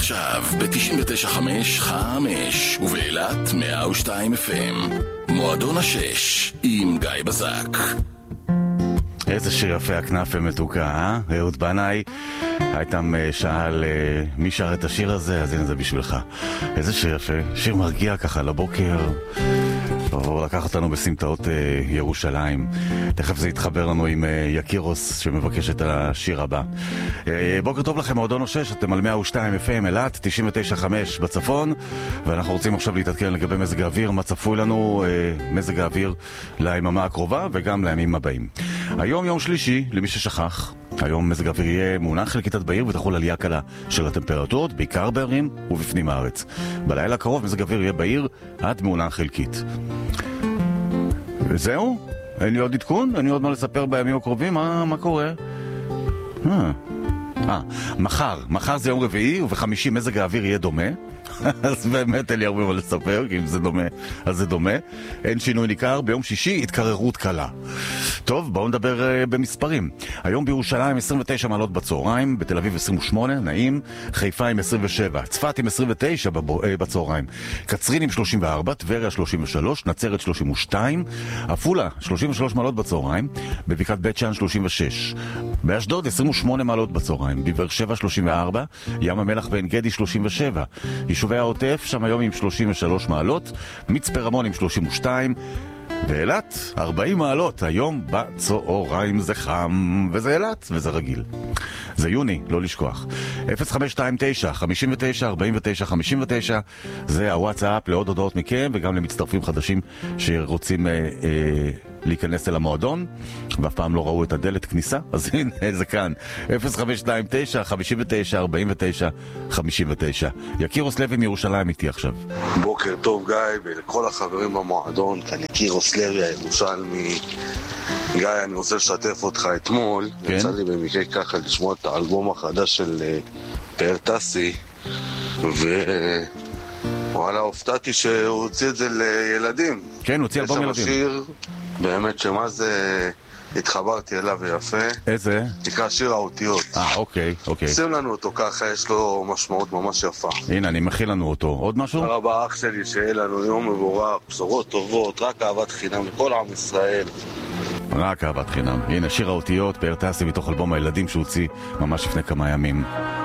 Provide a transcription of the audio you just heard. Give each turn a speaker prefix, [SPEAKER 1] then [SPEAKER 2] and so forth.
[SPEAKER 1] עכשיו ב-99.5 ובאילת 102 FM. מועדון השש עם גיא בזק.
[SPEAKER 2] איזה שיר יפה, הכנף מתוקה, אה? אהוד בנאי הייתם שאל מי שר את השיר הזה, אז הנה זה בשבילך. איזה שיר יפה, שיר מרגיע ככה לבוקר, הוא לקח אותנו בסמטאות ירושלים. תכף זה יתחבר לנו עם יקירוס שמבקש את השיר הבא. בוקר טוב לכם, מועדון השש, אתם על 102 FM, אילת, 99.5 בצפון, ואנחנו רוצים עכשיו להתעדכן לגבי מזג האוויר, מה צפוי לנו מזג האוויר ליממה הקרובה וגם לימים הבאים. היום יום שלישי, למי ששכח, היום מזג האוויר יהיה מעונן חלקית עד בעיר ותחול עלייה קלה של הטמפרטורות, בעיקר בערים ובפנים הארץ. בלילה הקרוב מזג האוויר יהיה בעיר עד מעונן חלקית. וזהו? אין לי עוד עדכון? אין לי עוד מה לספר בימים הקרובים? מה קורה? מחר זה יום רביעי ובחמישי מזג האוויר יהיה דומה. אז באמת אין לי הרבה מה לספר, כי אם זה דומה, אז זה דומה. אין שינוי ניכר, ביום שישי התקררות קלה. טוב, בואו נדבר במספרים. היום בירושלים 29 מעלות בצהריים, בתל אביב 28, נעים, חיפה עם 27, צפת עם 29 בצהריים, קצרין עם 34, טבריה 33, נצרת 32, עפולה 33 מעלות בצהריים, בבקעת בית שאן 36, באשדוד 28 מעלות בצהריים, בבאר שבע 34, ים המלח ועין גדי 37, יישובי העוטף שם היום עם 33 מעלות, מצפה רמון עם 32, ואילת 40 מעלות, היום בצהריים זה חם, וזה אילת וזה רגיל. זה יוני, לא לשכוח. 0529 59 49 59, זה הוואטסאפ לעוד הודעות מכם וגם למצטרפים חדשים שרוצים להיכנס אל המועדון ואף פעם לא ראו את הדלת כניסה, אז הנה זה כאן. 0529 59 49 59. יקירוס לוי מירושלים איתי עכשיו.
[SPEAKER 3] בוקר טוב גיא ולכל החברים במועדון, כאן יקירוס לוי הירושלמי. גיא, אני רוצה לשתף אותך אתמול, כן? יצא לי במקרה ככה לשמוע את האלבום החדש של פאר טסי, ווואלה, הופתעתי שהוא הוציא את זה לילדים.
[SPEAKER 2] כן, הוא הוציא אלבום ילדים. יש שם
[SPEAKER 3] שיר, באמת שמה זה, התחברתי אליו יפה.
[SPEAKER 2] איזה?
[SPEAKER 3] תקרא שיר האותיות.
[SPEAKER 2] אוקיי.
[SPEAKER 3] שים לנו אותו ככה, יש לו משמעות ממש יפה.
[SPEAKER 2] הנה, אני מכיל לנו אותו. עוד משהו?
[SPEAKER 3] תודה רבה אח שלי, שיהיה לנו יום מבורך, בשורות טובות, רק אהבת חינם לכל עם ישראל.
[SPEAKER 2] רק אהבת חינם. הנה, שיר האותיות, פאר טסי מתוך אלבום הילדים שהוציא ממש לפני כמה ימים.